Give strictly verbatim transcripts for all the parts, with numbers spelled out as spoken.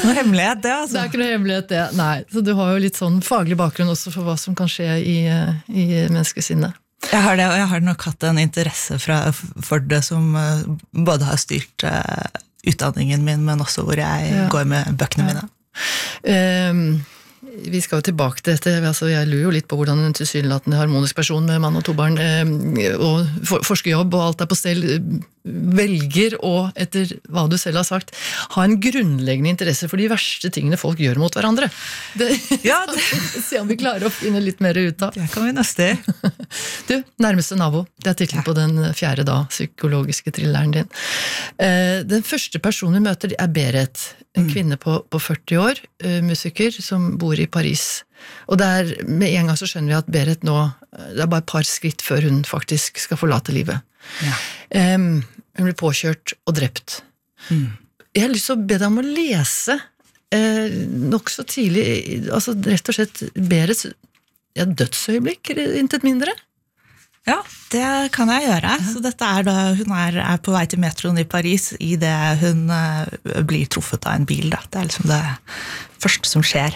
ikke noe hemmelighet det, altså. Det er ikke noe hemmelighet det, nei. Så du har jo litt sånn faglig bakgrunn også for hva som kan skje i, i menneskesinnet. Jeg har det, og jeg har nok hatt en interesse fra, for det som både har styrt uh, utdanningen min, men også hvor jeg ja. går med bøkene mine. Ja. Um, Vi skal jo tilbake til dette, altså jeg lurer jo litt på hvordan en tilsynelatende harmonisk person med mann og to barn eh, og for, forskerjobb og alt er på stell velger å, etter hva du selv har sagt, ha en grunnleggende interesse for de verste tingene folk gjør mot hverandre. Det, ja, det. Se om vi klarer å finne litt mer ut av. Det kan vi neste. Du, nærmeste nabo, det er titlen ja. på den fjerde da, psykologiske thrilleren din. Eh, den første personen vi møter er Berit, en mm. kvinne på, på førti år, uh, musiker, som bor i Paris. Og der, med en gang så skjønner vi at Berit nå, det er bare et par skritt før hun faktisk skal forlate livet. Ja. Um, hun blir påkjørt og drept. Mm. Jeg har lyst til å be deg om å lese uh, nok så tidlig, altså rett og slett Berits ja, dødsøyeblikk, intet mindre. Ja, det kan jeg gjøre. Så dette er da, hun er, er på vei til metroen i Paris i det hun uh, blir truffet av en bil. Da. Det er liksom det første som skjer.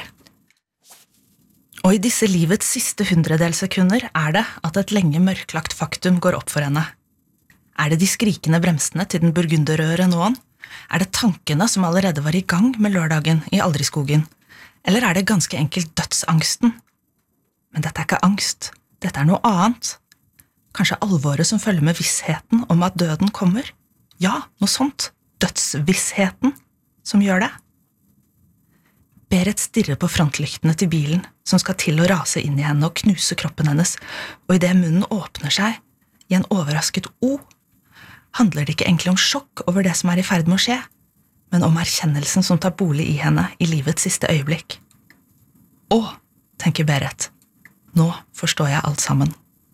Og i disse livets siste hundredelssekunder er det at et lenge mørklagt faktum går opp for henne. Er det de skrikende bremsene til den burgunderrøde Renaulten? Er det tankene som allerede var i gang med lørdagen i Aldriskogen? Eller er det ganske enkelt dødsangsten? Men dette er ikke angst, dette er noe annet. Kanskje alvoret som følger med vissheten om at døden kommer? Ja, noe sånt. Dødsvissheten som gjør det. Berit stirrer på frontlyktene til bilen, som skal til å rase inn i henne og knuse kroppen hennes, og i det munnen åpner seg, i en overrasket O, handler det ikke egentlig om sjokk over det som er i ferd med å skje, men om erkjennelsen som tar bolig i henne i livets siste øyeblikk. Å, tenker Berit, nå forstår jeg alt sammen.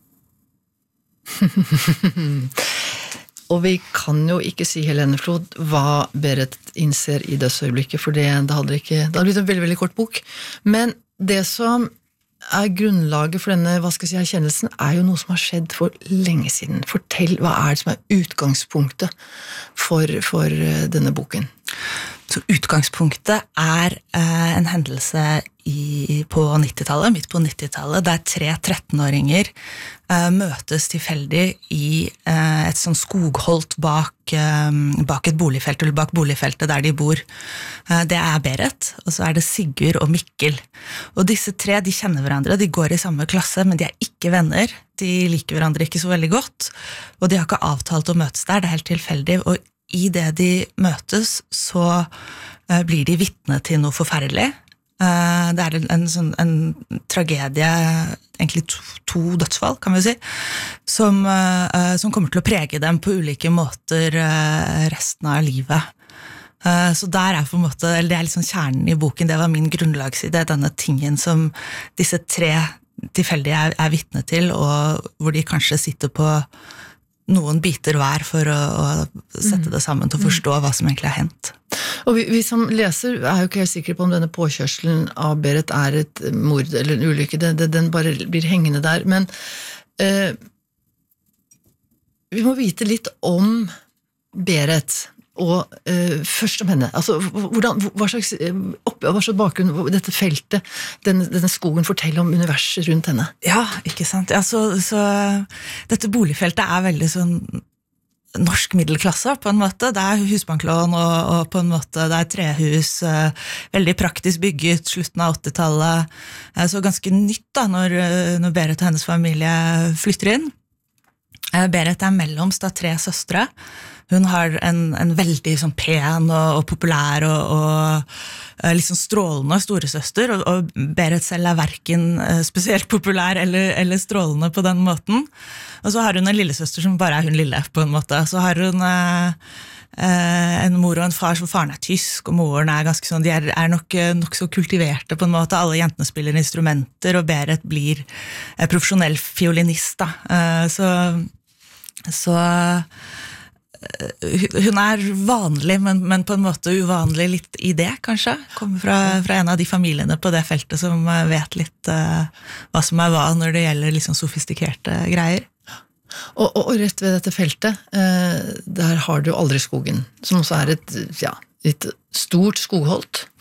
Og vi kan jo ikke si, Helene Flod, hva Berit innser i dødsøyeblikket, for det, det hadde ikke, det hadde blitt en veldig, veldig kort bok. Men det som er grunnlaget for denne, hva skal jeg si, erkjennelsen, er jo noe som har skjedd for lenge siden. Fortell, hva er det som er utgangspunktet for, for denne boken? Så utgangspunktet er eh, en hendelse i, på nittitallet, midt på nittitallet, der tre trettenåringer eh, møtes tilfeldig i eh, et sånn skogholt bak, eh, bak et boligfelt, eller bak boligfeltet der de bor. Eh, det er Berit, og så er det Sigurd og Mikkel. Og disse tre, de kjenner hverandre, de går i samme klasse, men de er ikke venner. De liker hverandre ikke så veldig godt, og de har ikke avtalt å møtes der, det er helt tilfeldig, og i det de møtes, så uh, blir de vitne til noe forferdelig. Uh, det er en, en, sånn, en tragedie, egentlig to, to dødsfall, kan vi si, som, uh, som kommer til å prege dem på ulike måter uh, resten av livet. Uh, så der er på en måte, eller det er liksom kjernen i boken, det var min grunnlagsidé, denne tingen som disse tre tilfeldige er, er vitne til, og hvor de kanskje sitter på noen biter hver for å, å sette det sammen til å forstå hva som egentlig har hendt. Og vi, vi som leser er jo ikke helt sikre på om denne påkjørselen av Berit er et mord eller en ulykke, det, det, den bare blir hengende der, men eh, vi må vite litt om Berit, og uh, først om henne, altså hvordan, hva slags opp, hva slags bakgrunn dette feltet, denne, denne skogen forteller om universet rundt henne. Ja, ikke sant. Ja, så, så dette boligfeltet er veldig sånn norsk middelklasse på en måte. Det er husbanklån og, og på en måte det er trehus, uh, veldig praktisk bygget, slutten av åttitallet, uh, så ganske nytt da når, når Berit og hennes familie flytter inn. Uh, Berit er mellomst av tre søstre. Hun har en, en veldig sånn pen og, og populær og, og liksom strålende storesøster, og, og Berit selv er hverken spesielt populær eller, eller strålende på den måten. Og så har hun en lillesøster som bare er hun lille på en måte. Så har hun eh, en mor og en far, så faren er tysk, og moren er ganske sånn, de er, er nok, nok så kultiverte på en måte. Alle jentene spiller instrumenter, og Berit blir eh, profesjonell fiolinist da. Eh, så... så hun er vanlig, men, men på en måte uvanlig litt i det, kanskje. Kommer fra, fra en av de familiene på det feltet som vet litt uh, hva som er hva når det gjelder liksom sofistikerte greier. Og, og, og rett ved dette feltet, uh, der har du Aldriskogen, som også er et, ja, et stort skogholt.